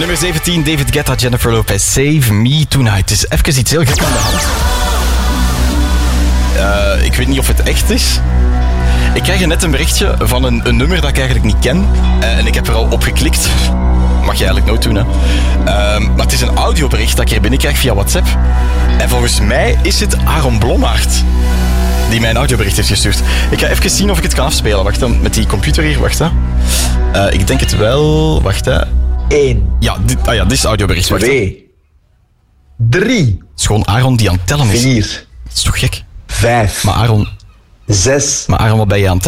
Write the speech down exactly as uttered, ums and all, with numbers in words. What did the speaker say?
Nummer zeventien, David Guetta, Jennifer Lopez, Save Me Tonight. Het is even iets heel gek aan de hand. Uh, ik weet niet of het echt is. Ik krijg net een berichtje van een, een nummer dat ik eigenlijk niet ken. Uh, en ik heb er al op geklikt. Mag je eigenlijk nooit doen, hè. Uh, maar het is een audiobericht dat ik hier binnenkrijg via WhatsApp. En volgens mij is het Aaron Blommaert die mij een audiobericht heeft gestuurd. Ik ga even zien of ik het kan afspelen. Wacht dan, met die computer hier. Wacht, hè. Uh, ik denk het wel. Wacht, hè. Eén. Ja, dit, ah ja, dit is het audiobericht. Wacht, twee. Drie. Het is gewoon Aaron die aan het tellen is. Vier. Dat is toch gek? Vijf. Maar Aaron... Zes. Maar Aaron, wat ben je aan het tellen?